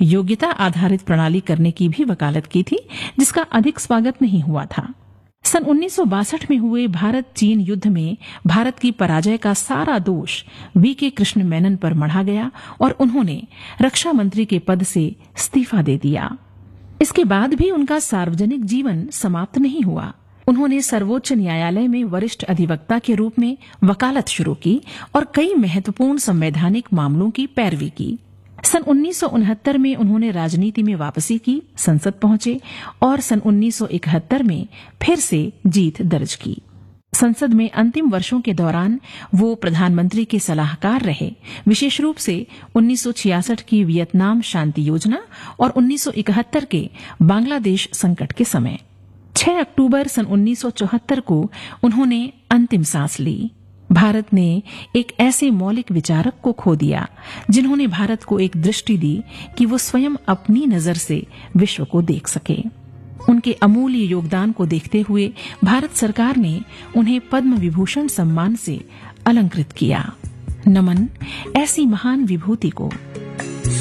योग्यता आधारित प्रणाली करने की भी वकालत की थी, जिसका अधिक स्वागत नहीं हुआ था। सन 1962 में हुए भारत चीन युद्ध में भारत की पराजय का सारा दोष वीके कृष्ण मेनन पर मढ़ा गया और उन्होंने रक्षा मंत्री के पद से इस्तीफा दे दिया। इसके बाद भी उनका सार्वजनिक जीवन समाप्त नहीं हुआ। उन्होंने सर्वोच्च न्यायालय में वरिष्ठ अधिवक्ता के रूप में वकालत शुरू की और कई महत्वपूर्ण संवैधानिक मामलों की पैरवी की। सन 1969 में उन्होंने राजनीति में वापसी की, संसद पहुंचे और सन 1971 में फिर से जीत दर्ज की। संसद में अंतिम वर्षों के दौरान वो प्रधानमंत्री के सलाहकार रहे, विशेष रूप से 1966 की वियतनाम शांति योजना और 1971 के बांग्लादेश संकट के समय। 6 अक्टूबर सन 1974 को उन्होंने अंतिम सांस ली। भारत ने एक ऐसे मौलिक विचारक को खो दिया जिन्होंने भारत को एक दृष्टि दी कि वो स्वयं अपनी नजर से विश्व को देख सके। उनके अमूल्य योगदान को देखते हुए भारत सरकार ने उन्हें पद्म विभूषण सम्मान से अलंकृत किया। नमन ऐसी महान विभूति को।